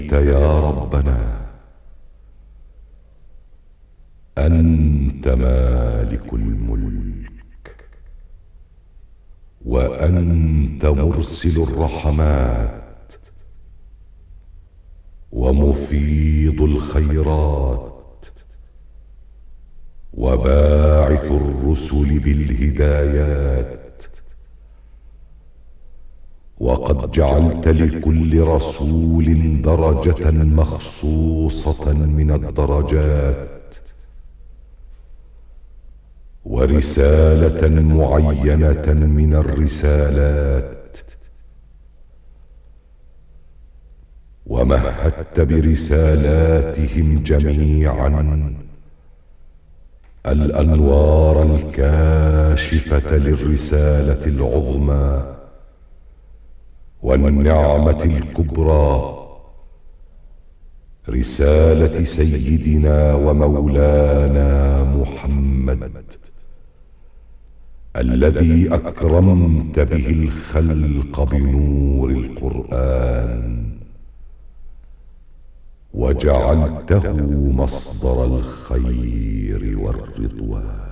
يا ربنا أنت مالك الملك، وأنت مرسل الرحمات، ومفيض الخيرات، وباعث الرسل بالهدايات. وقد جعلت لكل رسول درجة مخصوصة من الدرجات، ورسالة معينة من الرسالات، ومهدت برسالاتهم جميعا الأنوار الكاشفة للرسالة العظمى والنعمة الكبرى، رسالة سيدنا ومولانا محمد الذي أكرمت به الخلق بنور القرآن، وجعلته مصدر الخير والرضوان.